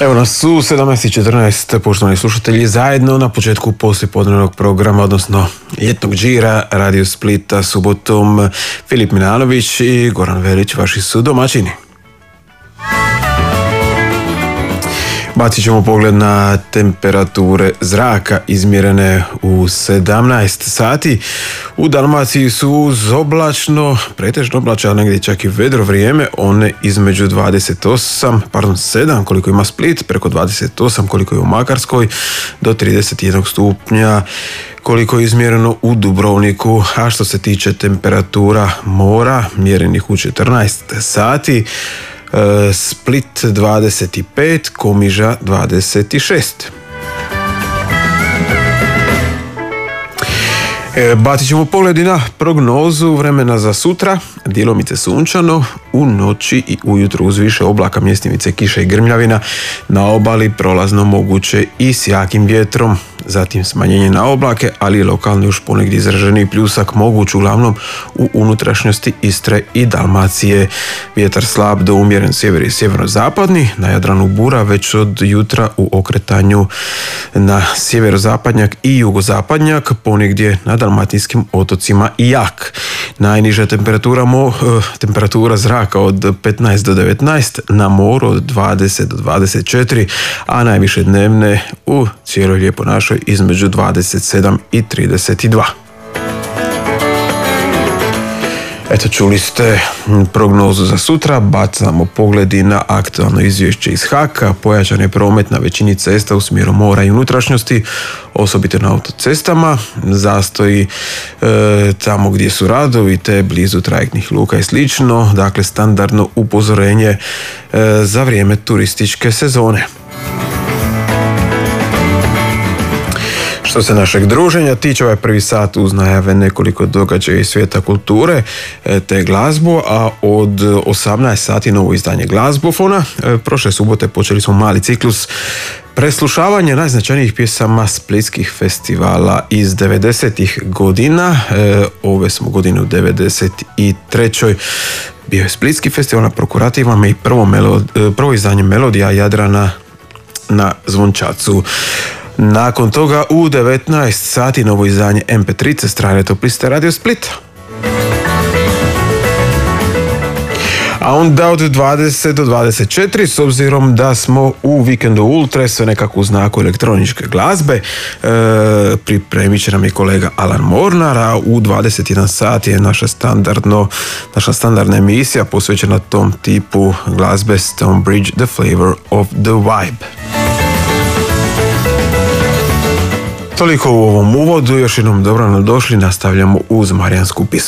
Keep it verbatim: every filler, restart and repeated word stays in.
Evo nas u sedamnaest i četrnaest, poštovani slušatelji, zajedno na početku poslijepodnevnog programa, odnosno ljetnog džira Radio Splita subotom. Filip Milanović i Goran Velić, vaši su domaćini. Bacit ćemo pogled na temperature zraka izmjerene u sedamnaest sati. U Dalmaciji su uz oblačno, pretežno oblačno, a negdje čak i vedro vrijeme, one između dvadeset osam, pardon, sedam koliko ima Split, preko dvadeset osam koliko je u Makarskoj, do trideset jedan stupnja koliko je izmjereno u Dubrovniku. A što se tiče temperatura mora, mjerenih u četrnaest sati, Split dvadeset pet, Komiža dvadeset šest. E, bacit ćemo pogledi na prognozu vremena za sutra. Djelomice sunčano, u noći i ujutro uz više oblaka, mjestimice kiše i grmljavina, na obali prolazno moguće i s jakim vjetrom. Zatim smanjenje na oblake, ali i lokalni još ponegdje izraženi pljusak moguć uglavnom u unutrašnjosti Istre i Dalmacije. Vjetar slab do umjeren sjever i sjeverozapadni, na Jadranu bura već od jutra u okretanju na sjeverozapadnjak i jugozapadnjak, ponegdje na dalmatinskim otocima i jak. Najniža temperatura, mo, temperatura zraka od petnaest do devetnaest, na moru od dvadeset do dvadeset četiri, a najviše dnevne u cijeloj lijepo našoj između dvadeset sedam i trideset dva. Eto, čuli ste prognozu za sutra, bacamo pogledi na aktualno izvješće iz Haka. Pojačan je promet na većini cesta u smjeru mora i unutrašnjosti, osobito na autocestama. Zastoji e, tamo gdje su radovi, te blizu trajektnih luka i slično. Dakle, standardno upozorenje e, za vrijeme turističke sezone. Što se našeg druženja tiče, ovaj prvi sat uz najave nekoliko događaja iz svijeta kulture te glazbu, a od osamnaest sati novo izdanje Glazbofona. Prošle subote počeli smo mali ciklus preslušavanja najznačajnijih pjesama splitskih festivala iz devedesetih godina. Ove smo godine u devedeset trećoj bio je Splitski festival na Prokurativama i prvo, melod, prvo izdanje Melodija Jadrana na Zvončacu. Nakon toga u devetnaest sati novo izdanje em pe tri strane Top liste Radio Splita. A onda od dvadeset do dvadeset četiri, s obzirom da smo u vikendu Ultre, sve nekako u znaku elektroničke glazbe, e, pripremit će nam je kolega Alan Mornar, a u dvadeset jedan sati je naša, standardno, naša standardna emisija posvećena tom tipu glazbe, Stonebridge, The Flavor of the Vibe. Toliko u ovom uvodu, još jednom dobro nam došli, nastavljamo uz marijansku pismu.